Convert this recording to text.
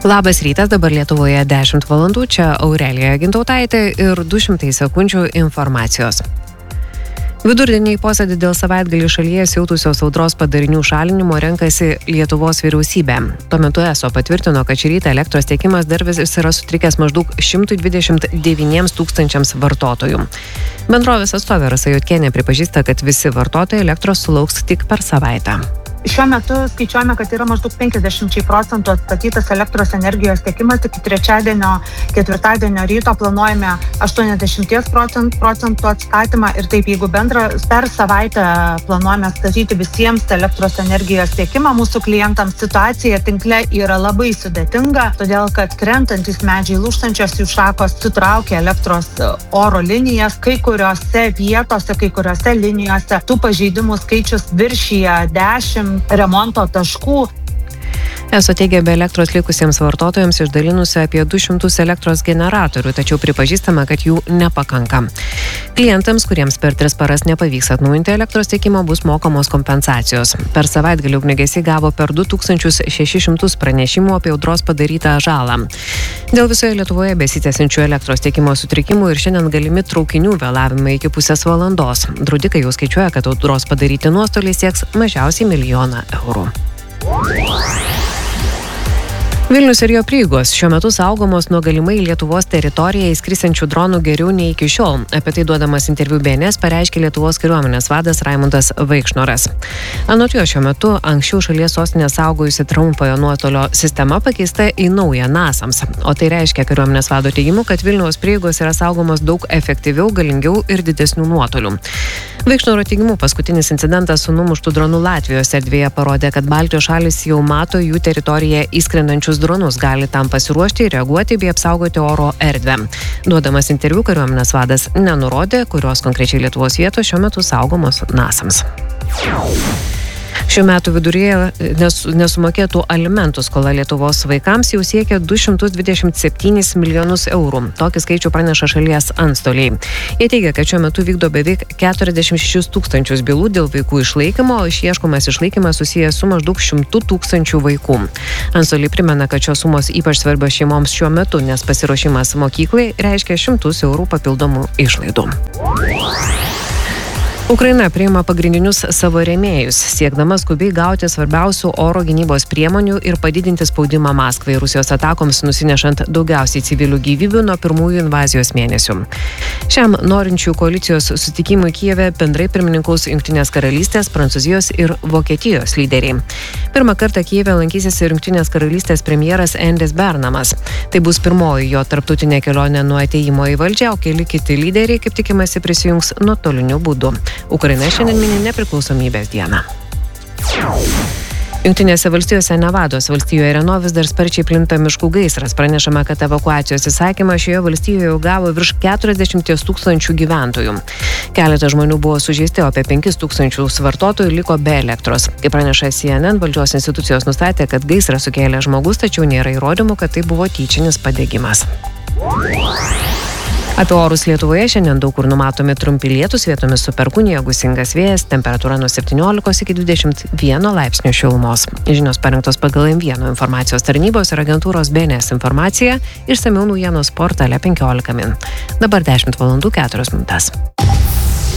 Labas rytas, dabar Lietuvoje 10 valandų, čia Aurelija Gintautaitė ir 200 sekundžių informacijos. Vidurdienį į posėdį dėl savaitgalį šalyje siautusios audros padarinių šalinimo renkasi Lietuvos vyriausybė. Tuo metu ESO patvirtino, kad šį rytą elektros tiekimas dar vis yra sutrikęs maždaug 129 tūkstančiams vartotojų. Bendrovės atstovė Rasa Juodkienė pripažįsta, kad visi vartotojai elektros sulauks tik per savaitę. Šiuo metu skaičiuojame, kad yra maždaug 50% atstatytas elektros energijos tiekimas, iki trečiadienio, ketvirtadienio ryto planuojame 80% atstatymą ir taip, jeigu per savaitę planuojame atstatyti visiems elektros energijos tiekimą mūsų klientams, situacija tinkle yra labai sudėtinga, todėl kad krentantis medžiai, lūžtančios jų šakos sutraukia elektros oro linijas, kai kuriuose vietose, kai kuriuose linijose tų pažeidimų skaičius viršija 10 remonto taškų. ESO teigia, be elektros likusiems vartotojams išdalinusi apie 200 elektros generatorių, tačiau pripažįstama, kad jų nepakanka. Klientams, kuriems per 3 paras nepavyks atnaujinti elektros tiekimo, bus mokamos kompensacijos. Per savaitgalį ugniagesiai gavo per 2600 pranešimų apie audros padarytą žalą. Dėl visoje Lietuvoje besitęsiančių elektros tiekimo sutrikimų ir šiandien galimi traukinių vėlavimai iki pusės valandos. Draudikai jau skaičiuoja, kad audros padaryti nuostoliai sieks mažiausiai 1 milijoną eurų. Vilnius ir jo prieigos šiuo metu saugomos nuo galimai Lietuvos teritoriją įskrisiančių dronų geriau nei iki šiol. Apie tai duodamas interviu BNS pareiškė Lietuvos kariuomenės vadas Raimundas Vaikšnoras. Anot jo, šiuo metu anksčiau šalies sostinę saugojusi trumpojo nuotolio sistema pakeista į naują NASAMS. O tai reiškia kariuomenės vado teigimu, kad Vilniaus prieigos yra saugomos daug efektyviau, galingiau ir didesnių nuotolių. Vaikšnoro teigimu, paskutinis incidentas su numuštu dronu Latvijos erdvėje parodė, kad Baltijos šalys jau mato jų teritoriją įskrendančius dronus, gali tam pasiruošti, reaguoti bei apsaugoti oro erdvę. Duodamas interviu, kariuomenės vadas nenurodė, kurios konkrečiai Lietuvos vietos šiuo metu saugomos NASAMS. Šiuo metu viduryje nesumokėtų alimentų skola Lietuvos vaikams jau siekia 227 milijonus eurų. Tokį skaičių praneša šalies antstoliai. Jie teigia, kad šiuo metu vykdo beveik 46 tūkstančius bylų dėl vaikų išlaikymo, o išieškomas išlaikymas susijęs su maždaug 100 tūkstančių vaikų. Antstoliai primena, kad šios sumos ypač svarbios šeimoms šiuo metu, nes pasiruošimas mokyklai reiškia 100 eurų papildomų išlaidų. Ukraina priima pagrindinius savo rėmėjus, siekdama skubiai gauti svarbiausių oro gynybos priemonių ir padidinti spaudimą Maskvai Rusijos atakoms, nusinešant daugiausiai civilių gyvybių nuo pirmųjų invazijos mėnesių. Šiam norinčių koalicijos susitikimui Kijeve bendrai pirmininkaus Jungtinės karalystės, Prancūzijos ir Vokietijos lyderiai. Pirmą kartą Kijeve lankysis ir Jungtinės karalystės premjeras Andys Bernamas. Tai bus pirmoji jo tarptautinė kelionė nuo atėjimo į valdžią, o keli kiti lyderiai, kaip tikimasi, prisijungs nuotoliniu būdu. Ukraina šiandien mini nepriklausomybės dieną. Jungtinėse valstijose Nevados valstijoje Reno vis dar sparčiai plinta miškų gaisras. Pranešama, kad evakuacijos įsakymą šioje valstijoje jau gavo virš 40 tūkstančių gyventojų. Keletas žmonių buvo sužeisti, o apie 5 tūkstančius vartotojų liko be elektros. Kaip praneša CNN, valdžios institucijos nustatė, kad gaisrą sukėlė žmogus, tačiau nėra įrodymų, kad tai buvo tyčinis padegimas. Apie orus Lietuvoje šiandien daug kur numatomi trumpi lietūs, vietomis su perkūnija, gūsingas vėjas, temperatūra nuo 17 iki 21 laipsnių šilumos. Žinios parengtos pagal M1 informacijos tarnybos ir agentūros BNS informacija, išsamiau naujienos portale 15 min. Dabar 10 valandų 4 minutės.